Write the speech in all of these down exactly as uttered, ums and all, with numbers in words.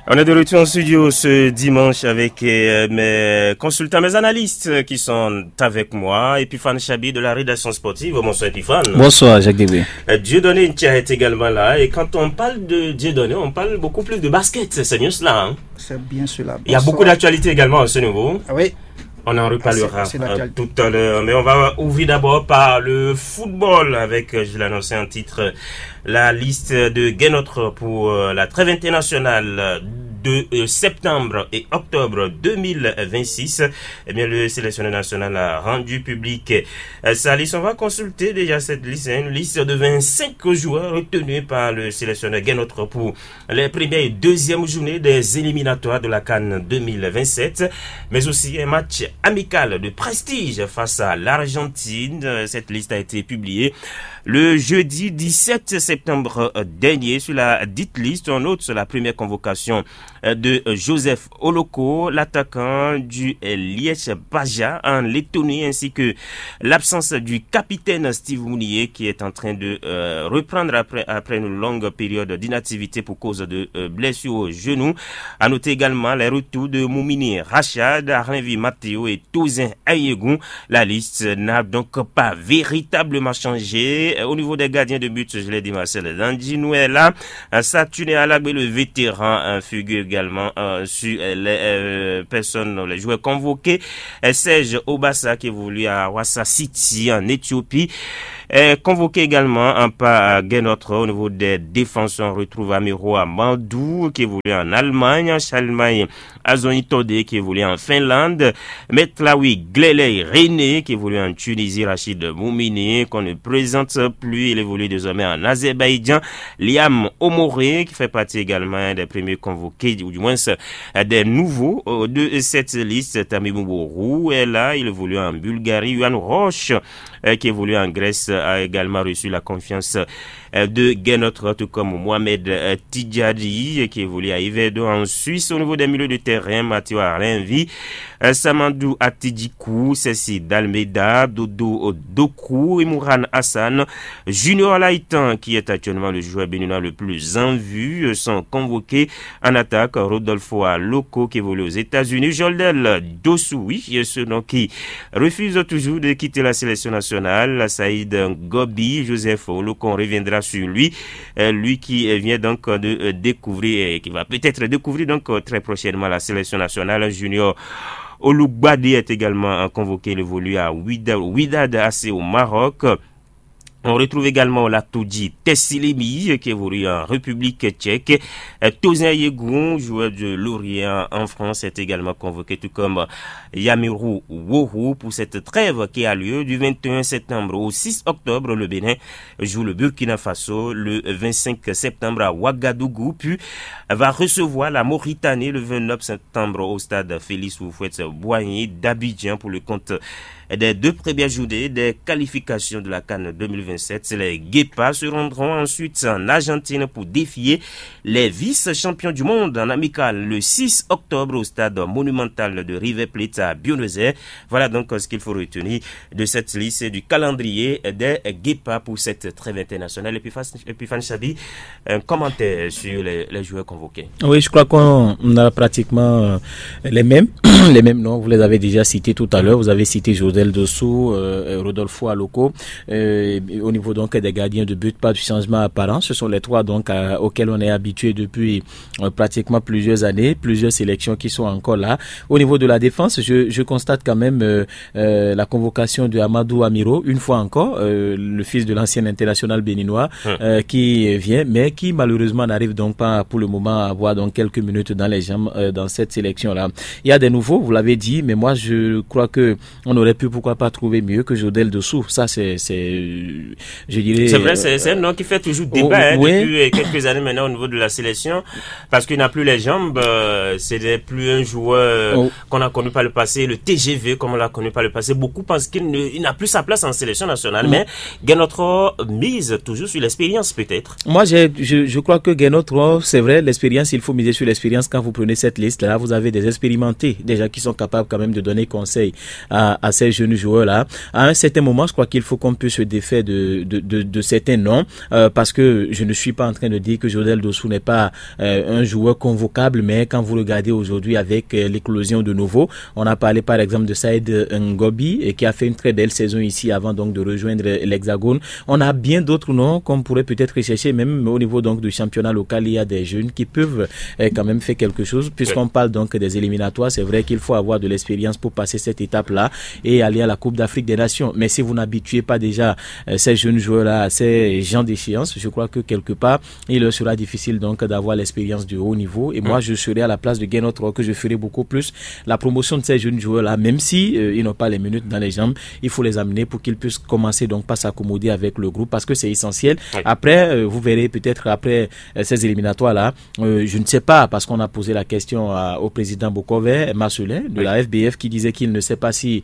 On est de retour en studio ce dimanche avec euh, mes consultants, mes analystes qui sont avec moi. Epiphane Chabi de la rédaction sportive. Bonsoir Epiphane. Bonsoir Jacques Débé. Euh, Dieudonné Ntia est également là. Et quand on parle de Dieudonné, on parle beaucoup plus de basket. C'est mieux cela. Hein? C'est bien cela. Bonsoir. Il y a beaucoup d'actualités également à ce niveau. Ah oui. On en reparlera c'est, c'est euh, tout à l'heure. Mais on va ouvrir d'abord par le football avec, je l'ai annoncé en titre, la liste de Guénotre pour euh, la trêve internationale de euh, septembre et octobre deux mille vingt-six. Eh bien, le sélectionneur national a rendu public euh, sa liste. On va consulter déjà cette liste, hein, une liste de vingt-cinq joueurs retenus par le sélectionneur Guénotre pour les premières et deuxièmes journées des éliminatoires de la CAN deux mille vingt-sept, mais aussi un match amical de prestige face à l'Argentine. Cette liste a été publiée le jeudi dix-sept septembre dernier. Sur la dite liste, on note la première convocation de Joseph Oloko, l'attaquant du Liège Baja en Lettonie, ainsi que l'absence du capitaine Steve Mounier qui est en train de euh, reprendre après, après une longue période d'inactivité pour cause de euh, blessure au genou. À noter également les retours de Moumini Rachad, Arlenvi Matteo et Tozin Ayegou. La liste n'a donc pas véritablement changé. Au niveau des gardiens de but, je l'ai dit, Marcel Dandinuela, Saturne Alagbe, le vétéran, figure également euh, sur les euh, personnes, les joueurs convoqués. Serge Obassa qui évolue à Wassa City en Éthiopie. Est convoqué également en pas Guénotre. Au niveau des défenseurs, on retrouve Amiro Amandou qui évolue en Allemagne, Chalmaï Azonitode qui évolue en Finlande, Metlaoui Gleley René qui évolue en Tunisie, Rachid Moumini qu'on ne présente plus, il évolue désormais en Azerbaïdjan, Liam Omoré qui fait partie également des premiers convoqués, ou du moins des nouveaux de cette liste. Tamimou Borou est là, il évolue en Bulgarie. Yuan Roche qui évolue en Grèce a également reçu la confiance de Guénotre, tout comme Mohamed Tidjadi qui évolue à Yvedo en Suisse. Au niveau des milieux de terrain, Mathieu Arenvi, Samandou Atidjikou, Cécile Dalmeda, Dodo Doku, Imouran Hassan, Junior Laïtan qui est actuellement le joueur béninois le plus en vue, sont convoqués en attaque. Rodolfo Aloko qui évolue aux États-Unis, Joldel Dossoui, ce nom qui refuse toujours de quitter la sélection nationale, Saïd Gobi, Joseph Oloko, on reviendra sur lui, euh, lui qui vient donc de euh, découvrir et qui va peut-être découvrir donc euh, très prochainement la sélection nationale. Junior Oloubade est également convoqué, il évolue à Wydad A C au Maroc. On retrouve également Latoudji Tessilemi qui évolue en République tchèque. Tozin Yegoun, joueur de Lorient en France, est également convoqué, tout comme Yamirou Wohou pour cette trêve qui a lieu du vingt et un septembre au six octobre. Le Bénin joue le Burkina Faso le vingt-cinq septembre à Ouagadougou, puis va recevoir la Mauritanie le vingt-neuf septembre au stade Félix Houphouët-Boigny d'Abidjan pour le compte des deux premières journées des qualifications de la CAN deux mille vingt-sept. Les Guépas se rendront ensuite en Argentine pour défier les vice-champions du monde en amical le six octobre au stade monumental de River Plate à Buenos Aires. Voilà donc ce qu'il faut retenir de cette liste du calendrier des Guépas pour cette trêve internationale. Epiphane Chabi, un commentaire sur les, les joueurs convoqués. Oui, je crois qu'on a pratiquement les mêmes, les mêmes noms. Vous les avez déjà cités tout à l'heure. Vous avez cité Josel Dessous, euh, Rodolfo Aloko. Euh, au niveau donc des gardiens de but, pas de changement apparent. Ce sont les trois donc à, auxquels on est habitué depuis euh, pratiquement plusieurs années, plusieurs sélections qui sont encore là. Au niveau de la défense, je, je constate quand même euh, euh, la convocation de Amadou Amiro, une fois encore, euh, le fils de l'ancien international béninois, euh, qui vient, mais qui malheureusement n'arrive donc pas pour le moment à avoir donc quelques minutes dans les jambes euh, dans cette sélection-là. Il y a des nouveaux, vous l'avez dit, mais moi je crois que on aurait pu pourquoi pas trouver mieux que Jodel Dessous. Ça c'est, c'est, je dirais. C'est vrai, c'est, c'est un nom qui fait toujours débat oh, hein, oui. depuis quelques années maintenant au niveau de la sélection, parce qu'il n'a plus les jambes. Euh, c'est plus un joueur oh. qu'on a connu par le passé, le T G V comme on l'a connu par le passé. Beaucoup pensent qu'il ne, il n'a plus sa place en sélection nationale, oh. mais Guénotre mise toujours sur l'expérience peut-être. Moi, j'ai, je, je crois que Guénotre, c'est vrai, l'expérience, il faut miser sur l'expérience. Quand vous prenez cette liste-là, vous avez des expérimentés déjà qui sont capables quand même de donner conseil à, à ces jeunes joueurs-là. À un certain moment, je crois qu'il faut qu'on puisse se défaire de, de, de, de certains noms, euh, parce que je ne suis pas en train de dire que Jodel Dossou n'est pas euh, un joueur convocable, mais quand vous regardez aujourd'hui avec euh, l'éclosion de nouveau, on a parlé par exemple de Saïd Ngobi, et qui a fait une très belle saison ici avant donc de rejoindre l'Hexagone. On a bien d'autres noms qu'on pourrait peut-être rechercher, même au niveau donc du championnat local, il y a des jeunes qui peuvent euh, quand même faire quelque chose, puisqu'on parle donc des éliminatoires. C'est vrai qu'il faut avoir de l'expérience pour passer cette étape-là et aller à la Coupe d'Afrique des Nations. Mais si vous n'habituez pas déjà euh, ces jeunes joueurs-là à ces gens d'échéance, je crois que quelque part, il leur sera difficile donc d'avoir l'expérience du haut niveau. Et moi, je serai à la place de Guénotre, que je ferai beaucoup plus la promotion de ces jeunes joueurs-là, même si euh, ils n'ont pas les minutes dans les jambes, il faut les amener pour qu'ils puissent commencer donc pas s'accommoder avec le groupe, parce que c'est essentiel. Oui. Après, euh, vous verrez peut-être après euh, ces éliminatoires-là, euh, je ne sais pas, parce qu'on a posé la question à, au président Bokové Marcelin de oui. la F B F, qui disait qu'il ne sait pas si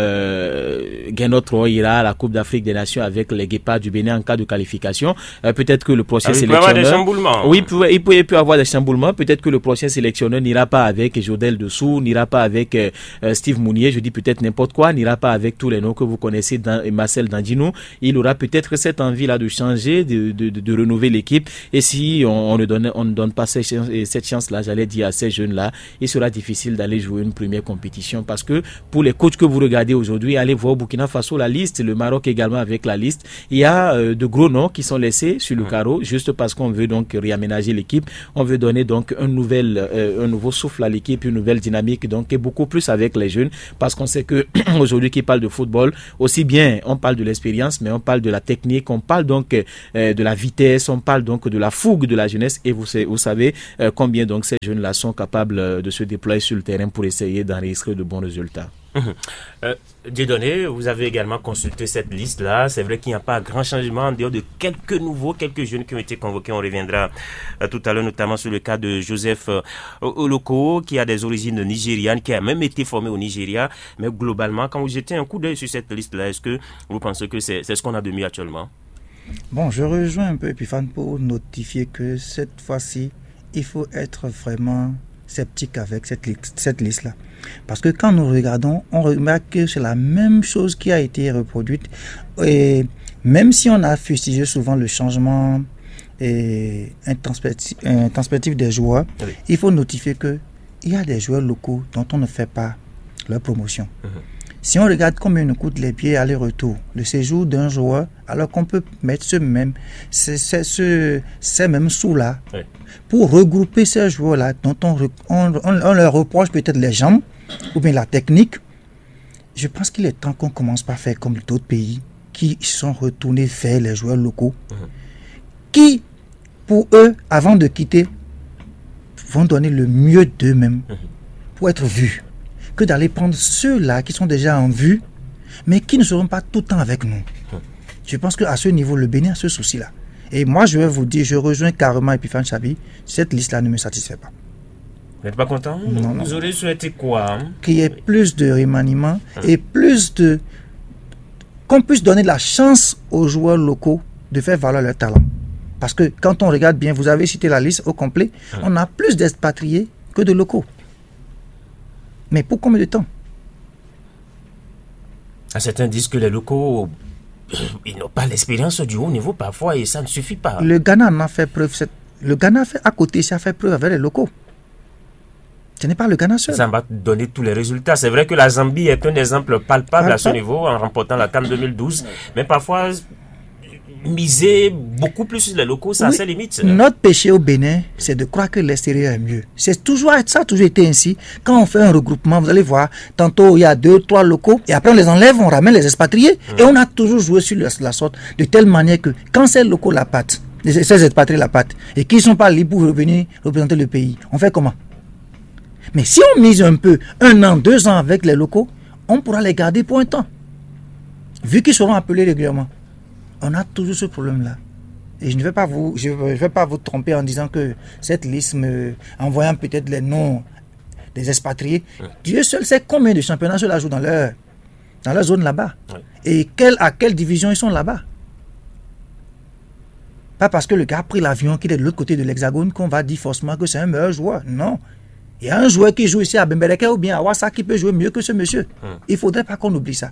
euh, Guénotre ira à la Coupe d'Afrique des Nations avec les Guépards du Bénin en cas de qualification. Euh, peut-être que le prochain ah, sélectionneur... Il peut y avoir des chamboulements. Oui, il peut, il peut, il peut avoir des chamboulements. Peut-être que le prochain sélectionneur n'ira pas avec Jodel Dossou, n'ira pas avec euh, Steve Mounier, je dis peut-être n'importe quoi, n'ira pas avec tous les noms que vous connaissez, dans, Marcel Dandinou. Il aura peut-être cette envie-là de changer, de, de, de, de renouveler l'équipe. Et si on, on ne donne, on ne donne pas cette chance, cette chance-là, j'allais dire à ces jeunes-là, il sera difficile d'aller jouer une première compétition, parce que pour les coachs que vous regardez aujourd'hui, allez voir au Burkina Faso la liste, le Maroc également avec la liste. Il y a euh, de gros noms qui sont laissés sur le carreau, juste parce qu'on veut donc réaménager l'équipe. On veut donner donc un nouvel, euh, un nouveau souffle à l'équipe, une nouvelle dynamique, donc et beaucoup plus avec les jeunes, parce qu'on sait que aujourd'hui qui parle de football, aussi bien on parle de l'expérience, mais on parle de la technique, on parle donc euh, de la vitesse, on parle donc de la fougue de la jeunesse, et vous, vous savez euh, combien donc ces jeunes-là sont capables de se déployer sur le terrain pour essayer d'enregistrer de bons résultats. Mmh. Euh, Dieudonné, vous avez également consulté cette liste-là. C'est vrai qu'il n'y a pas grand changement en dehors de quelques nouveaux, quelques jeunes qui ont été convoqués. On reviendra euh, tout à l'heure, notamment sur le cas de Joseph euh, Oloko, qui a des origines nigérianes, qui a même été formé au Nigeria. Mais globalement, quand vous jetez un coup d'œil sur cette liste-là, est-ce que vous pensez que c'est, c'est ce qu'on a de mieux actuellement? Bon, je rejoins un peu Epiphane pour notifier que cette fois-ci, il faut être vraiment sceptique avec cette liste, cette liste-là. Parce que quand nous regardons, on remarque que c'est la même chose qui a été reproduite. Et même si on a fustigé souvent le changement et intempestif des joueurs, oui. il faut notifier qu'il y a des joueurs locaux dont on ne fait pas leur promotion. Mmh. Si on regarde combien nous coûtent les billets aller-retour, le séjour d'un joueur, alors qu'on peut mettre ce même, ces, ces, ces, ces mêmes sous-là, oui. pour regrouper ces joueurs-là dont on, on, on, on leur reproche peut-être les jambes ou bien la technique, je pense qu'il est temps qu'on commence par faire comme d'autres pays qui sont retournés vers les joueurs locaux, mmh. qui, pour eux, avant de quitter, vont donner le mieux d'eux-mêmes mmh. pour être vus, que d'aller prendre ceux-là qui sont déjà en vue, mais qui ne seront pas tout le temps avec nous. Mmh. Je pense qu'à ce niveau, le Bénin a ce souci-là. Et moi, je vais vous dire, je rejoins carrément Epiphane Chabi, cette liste-là ne me satisfait pas. Vous n'êtes pas content? Non, Vous non. aurez souhaité quoi hein? Qu'il y ait plus de remaniement mmh. et plus de... qu'on puisse donner de la chance aux joueurs locaux de faire valoir leur talent. Parce que quand on regarde bien, vous avez cité la liste au complet, mmh. on a plus d'expatriés que de locaux. Mais pour combien de temps? Certains disent que les locaux, ils n'ont pas l'expérience du haut niveau parfois et ça ne suffit pas. Le Ghana en a fait preuve. Le Ghana fait, à côté, ça a fait preuve avec les locaux. Ce n'est pas le Ghana seul. Ça va donner tous les résultats. C'est vrai que la Zambie est un exemple palpable Palpa. à ce niveau en remportant la CAN deux mille douze. Mais parfois, miser beaucoup plus sur les locaux, ça oui, a ses limites. Notre péché au Bénin, c'est de croire que l'extérieur est mieux. C'est toujours, ça a toujours été ainsi. Quand on fait un regroupement, vous allez voir, tantôt il y a deux, trois locaux, et après on les enlève, on ramène les expatriés, mmh. et on a toujours joué sur la, la sorte, de telle manière que quand ces locaux la patte, ces expatriés la patte, et qu'ils ne sont pas libres pour revenir représenter le pays, on fait comment? Mais si on mise un peu, un an, deux ans avec les locaux, on pourra les garder pour un temps. Vu qu'ils seront appelés régulièrement. On a toujours ce problème-là. Et je ne vais pas vous, je ne vais pas vous tromper en disant que cette liste, me, en voyant peut-être les noms des expatriés, ouais. Dieu seul sait combien de championnats ceux-là jouent dans leur, dans leur zone là-bas. Ouais. Et quelle, à quelle division ils sont là-bas. Pas parce que le gars a pris l'avion qu'il est de l'autre côté de l'Hexagone qu'on va dire forcément que c'est un meilleur joueur. Non. Il y a un joueur qui joue ici à Bembeleke ou bien à Wassa qui peut jouer mieux que ce monsieur. Hum. Il ne faudrait pas qu'on oublie ça.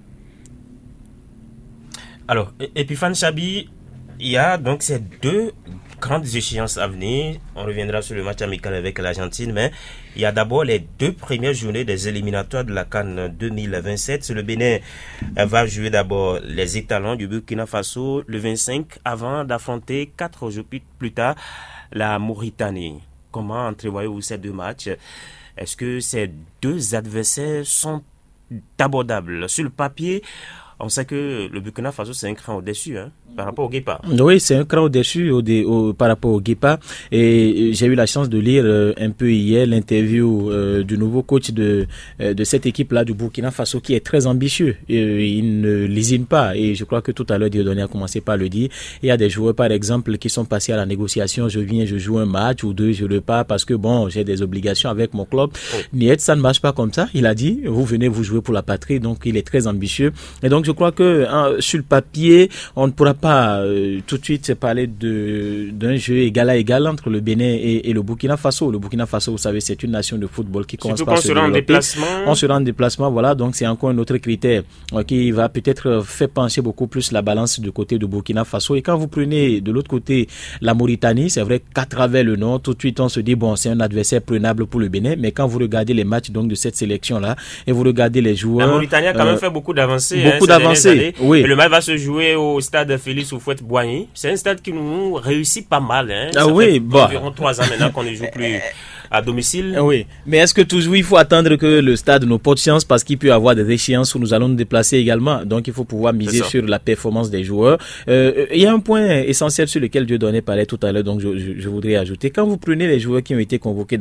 Alors, Epiphane Chabi, il y a donc ces deux grandes échéances à venir. On reviendra sur le match amical avec l'Argentine, mais il y a d'abord les deux premières journées des éliminatoires de la CAN deux mille vingt-sept. Le Bénin va jouer d'abord les étalons du Burkina Faso le vingt-cinq avant d'affronter quatre jours plus tard la Mauritanie. Comment entrevoyez-vous ces deux matchs? Est-ce que ces deux adversaires sont abordables? Sur le papier, on sait que le Burkina Faso, c'est un cran au-dessus, hein, par rapport au Guépa. Oui, c'est un cran au-dessus au, au, par rapport au Guépa. Et j'ai eu la chance de lire euh, un peu hier l'interview euh, du nouveau coach de, euh, de cette équipe-là du Burkina Faso qui est très ambitieux. Et, il ne lésine pas. Et je crois que tout à l'heure, Dieudonné a commencé par le dire. Il y a des joueurs, par exemple, qui sont passés à la négociation. Je viens, je joue un match ou deux, je le pars parce que bon, j'ai des obligations avec mon club. Oui. Niet, ça ne marche pas comme ça. Il a dit, vous venez, vous jouez pour la patrie. Donc, il est très ambitieux. Et donc, je crois que hein, sur le papier, on ne pourra pas euh, tout de suite parler de d'un jeu égal à égal entre le Bénin et, et le Burkina Faso. Le Burkina Faso, vous savez, c'est une nation de football qui commence par se développer. Déplacement. On se rend en déplacement, voilà. Donc c'est encore un autre critère euh, qui va peut-être faire pencher beaucoup plus la balance du côté du Burkina Faso. Et quand vous prenez de l'autre côté la Mauritanie, c'est vrai qu'à travers le nom, tout de suite on se dit bon, c'est un adversaire prenable pour le Bénin. Mais quand vous regardez les matchs donc de cette sélection-là et vous regardez les joueurs, la Mauritanie a quand euh, même fait beaucoup d'avancées. Beaucoup hein, d'avancées. Oui. Et le match va se jouer au stade Félix Houphouët-Boigny. C'est un stade qui nous réussit pas mal. Hein. Ah Ça oui, fait bah. environ trois ans maintenant qu'on ne joue plus à domicile. Oui, mais est-ce que toujours il faut attendre que le stade nous porte chance parce qu'il peut y avoir des échéances où nous allons nous déplacer également. Donc il faut pouvoir miser sur la performance des joueurs. Euh, il y a un point essentiel sur lequel Dieudonné parlait tout à l'heure, donc je, je, je voudrais ajouter. Quand vous prenez les joueurs qui ont été convoqués